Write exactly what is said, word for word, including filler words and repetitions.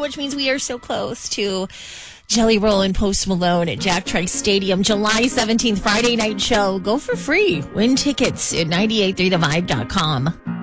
which means we are so close to Jelly Roll and Post Malone at Jack Trice Stadium, July seventeenth, Friday night show. Go for free. Win tickets at nine eight three the vibe dot com.